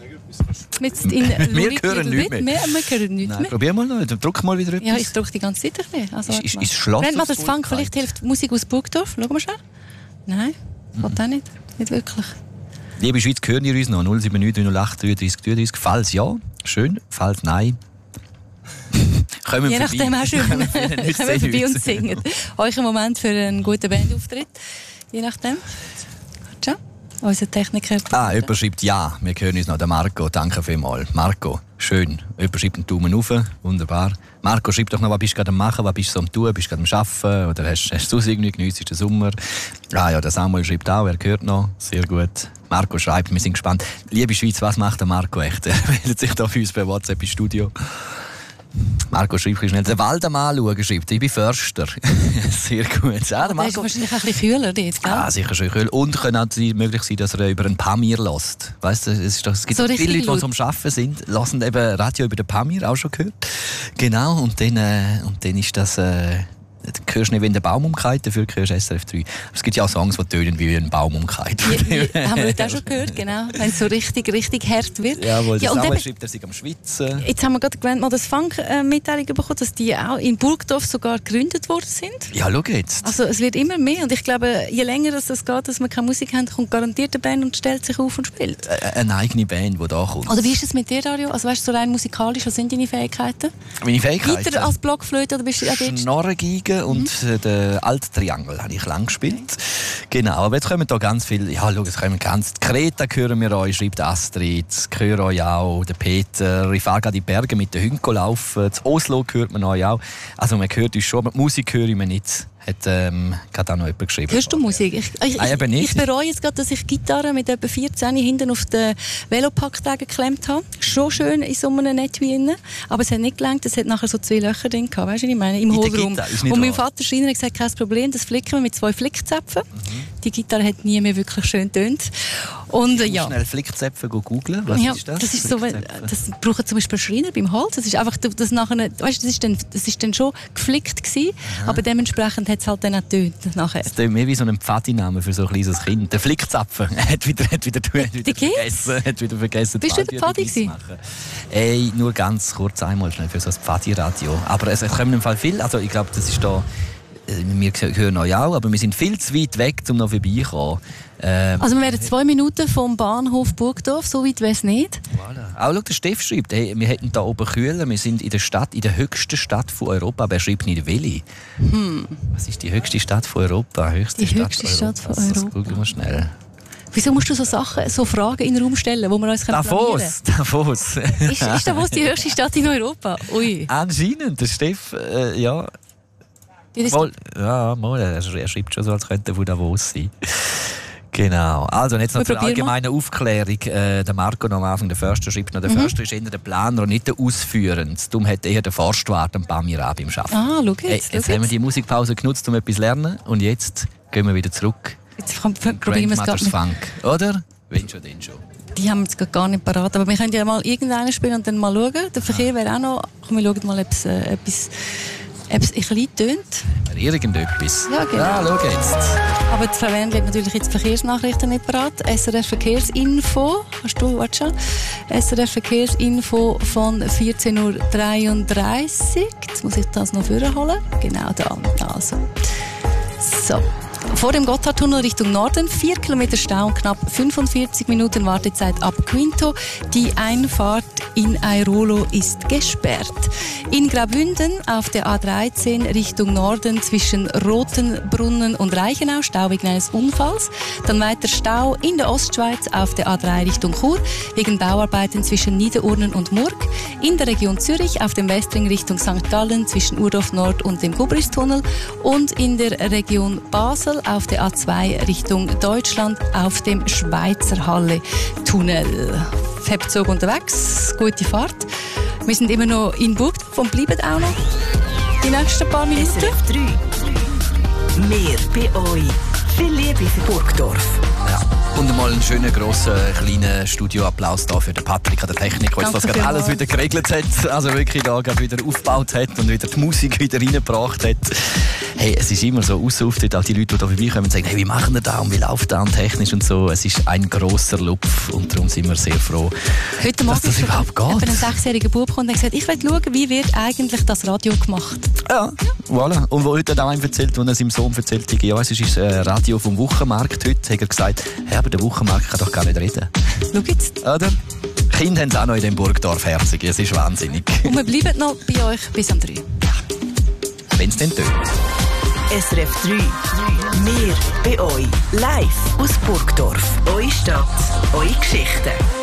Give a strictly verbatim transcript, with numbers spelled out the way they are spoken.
Mit in wir hören nichts mehr. mehr. Wir hören nichts Nein, mehr. probier mal noch. Drück mal wieder etwas. Ja, ich drücke die ganze Zeit ein bisschen. Also, ist, ist, ist Schloss Brennt mal das auf Funk, Vollkeit? vielleicht hilft Musik aus Burgdorf. Schauen wir schnell. Nein, mhm. Geht auch nicht. Nicht wirklich. Liebe Schweiz, hören ihr uns noch? null sieben neun null acht drei drei drei drei. Falls ja, schön. Falls nein, kommen je nachdem auch schön. Kommen wir vorbei und singen. Euch ein Moment für einen guten Bandauftritt. Je nachdem. Ciao. Unser Techniker. Ah, jemand schreibt ja. Wir hören uns noch. Der Marco, danke vielmals. Marco, schön. Jemand schreibt einen Daumen rauf. Wunderbar. Marco, schreib doch noch, was bist du gerade am Machen? Was bist du so am Tun? Bist du gerade am Arbeiten? Oder hast, hast du irgendwie geniesst den Sommer? Ah ja, der Samuel schreibt auch. Er hört noch. Sehr gut. Marco schreibt, wir sind gespannt. Liebe Schweiz, was macht der Marco echt? Er meldet sich da für uns per WhatsApp ins Studio. Marco schreibt schnell, den Wald einmal anschauen, schreibt, ich bin Förster. Sehr gut. Ja, der Marco ist wahrscheinlich ein bisschen kühler dort, gell? Ah, sicher schön kühl. Und kann auch möglich sein, dass er über einen Pamir hört. Weißt du, es, es gibt so viele Leute, die zum Arbeiten sind, lassen eben Radio über den Pamir, auch schon gehört. Genau, und dann, äh, und dann ist das... Äh, Du hörst nicht, wenn der Baum umkehrt, dafür hörst du S R F drei. Aber es gibt ja auch Songs, die tönen wie ein Baum umkehrt. Ja, haben wir heute auch schon gehört, genau. Wenn es so richtig, richtig hart wird. Jawohl, ja, der Samuel schreibt, er sei am Schwitzen. Jetzt haben wir gerade gewähnt, mal das Funk-Mitteilung bekommen, dass die auch in Burgdorf sogar gegründet worden sind. Ja, schau jetzt. Also es wird immer mehr. Und ich glaube, je länger es das geht, dass wir keine Musik haben, kommt garantiert eine Band und stellt sich auf und spielt. Eine eigene Band, die da kommt. Oder wie ist es mit dir, Dario? Also weißt du, so rein musikalisch, was sind deine Fähigkeiten? Meine Fähigkeiten? Weiter als Blockflöte oder bist du auch Schnorrengeige und mhm. den Alttriangel habe ich lang gespielt. Genau, aber jetzt kommen da ganz viele, ja, schau, es kommen ganz, die Kreta hören wir euch, schreibt Astrid, ich höre euch auch, der Peter, ich fahre gerade in die Berge mit den Hunden laufen, das Oslo hört man euch auch. Also man hört uns schon, aber die Musik höre ich mir nicht. Hat ähm, gerade auch noch jemand geschrieben. Hörst du Musik? Ich, ich, Nein, eben nicht. Ich bereue jetzt gerade, dass ich Gitarre mit etwa vierzehn hinten auf den Velopack geklemmt habe. Schon schön in so einem Etui drin. Aber es hat nicht gelangt, es hat nachher so zwei Löcher drin gehabt, weißt du, was ich meine? Im Hohlraum. Und mein Vater Schreiner hat gesagt, kein Problem, das flicken wir mit zwei Flickzäpfen. Mhm. Die Gitarre hat nie mehr wirklich schön getönt. Und, ich ja. muss schnell Flickzäpfe googeln. Was ja, ist das? Das, ist so, das brauchen zum Beispiel Schreiner beim Holz. Das ist einfach, das nachher, weißt, das ist dann, das ist dann schon geflickt gewesen, aber dementsprechend hat es halt dann auch getönt nachher. Das klingt mehr wie so ein Pfadiname für so ein kleines Kind. Der Flickzapfen hat wieder, hat wieder, hat wieder vergessen, hat wieder vergessen. Bist du der Pfadi gewesen? Ey, nur ganz kurz einmal schnell für so ein Pfadi-Radio. Aber es kommen im Fall viel. Also ich glaube, das ist da. Wir hören euch auch, aber wir sind viel zu weit weg, um noch vorbeizukommen. Ähm, also wir wären zwei Minuten vom Bahnhof Burgdorf, so weit wäre es nicht. Voilà. Auch schau, der Steff schreibt, hey, wir hätten da oben Kühlen, wir sind in der Stadt, in der höchsten Stadt von Europa, aber er schreibt nicht Willi. Hm. Was ist die höchste Stadt von Europa? Höchste die Stadt höchste Stadt von Europa. Europa. Das googeln wir schnell. Wieso musst du so Sachen, so Fragen in den Raum stellen, wo wir uns Davos, Davos. ist, ist Davos die höchste Stadt in Europa? Ui. Anscheinend, der Steff, äh, ja... Mal, ja, mal, er schreibt schon so, als könnte er von Davos sein. Genau. Also, jetzt noch zur allgemeinen Aufklärung. Äh, der Marco noch am Anfang, der Förster schreibt noch, der mhm. Förster ist eher der Planer und nicht der Ausführende. Darum hat eher der Forstwart am Pamir an beim Arbeiten. Ah, schau jetzt. Hey, jetzt haben wir die Musikpause genutzt, um etwas zu lernen. Und jetzt gehen wir wieder zurück. Jetzt probieren wir es gerade Funk, oder? Wenn schon, dann schon. Die haben wir jetzt gar nicht parat. Aber wir können ja mal irgendeinen spielen und dann mal schauen. Der Verkehr wäre auch noch... Komm, wir schauen mal, ob es äh, etwas... Ob es ein bisschen tönt. Irgendetwas. Ja, genau. Ja, schau jetzt. Aber die Frau Wern legt natürlich jetzt die Verkehrsnachrichten nicht parat. S R F Verkehrsinfo. Hast du, warte schon. S R F Verkehrsinfo von vierzehn Uhr dreiunddreißig. Jetzt muss ich das noch vorholen. Genau da. Also. So. Vor dem Gotthardtunnel Richtung Norden, vier Kilometer Stau und knapp fünfundvierzig Minuten Wartezeit ab Quinto. Die Einfahrt in Airolo ist gesperrt. In Graubünden auf der A dreizehn Richtung Norden zwischen Rotenbrunnen und Reichenau, Stau wegen eines Unfalls. Dann weiter Stau in der Ostschweiz auf der A drei Richtung Chur, wegen Bauarbeiten zwischen Niederurnen und Murg. In der Region Zürich auf dem Westring Richtung Sankt Gallen zwischen Urdorf Nord und dem Gubristunnel. Und in der Region Basel auf der A zwei Richtung Deutschland auf dem Schweizer Halle-Tunnel. Febzug unterwegs, gute Fahrt. Wir sind immer noch in Burgdorf und bleiben auch noch die nächsten paar Minuten. S R F drei. Mehr bei euch. Viel Liebe für Burgdorf. Ja. Und mal einen schönen, grossen, kleinen Studioapplaus da für den Patrick an der Technik, der das gerade alles wieder geregelt hat. Also wirklich da gerade wieder aufgebaut hat und wieder die Musik wieder reingebracht hat. Hey, es ist immer so ausgeuftet, auch die Leute, die da vorbeikommen und sagen, hey, wie machen wir da und wie läuft da und technisch und so. Es ist ein grosser Lupf und darum sind wir sehr froh, heute dass das überhaupt geht. Ein sechsjähriger Bub kommt und sagt, ich will schauen, wie wird eigentlich das Radio gemacht. Ja, voilà. Und wo heute auch einem erzählt, wo er seinem Sohn erzählt hat, ja, es ist ein Radio vom Wochenmarkt heute, hat er gesagt, hey, aber der Wochenmarkt kann doch gar nicht reden. Schau jetzt. Oder? Kinder haben es auch noch in dem Burgdorf herzig. Es ist wahnsinnig. Und wir bleiben noch bei euch bis um drei. Ja. Wenn es denn tönt. S R F drei. Wir bei euch. Live aus Burgdorf. Eure Stadt, eure Geschichten.